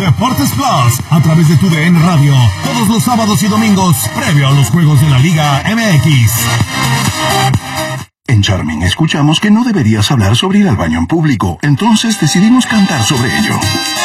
Deportes Plus, a través de TUDN Radio, todos los sábados y domingos, previo a los juegos de la Liga MX. En Charming escuchamos que no deberías hablar sobre ir al baño en público, entonces decidimos cantar sobre ello.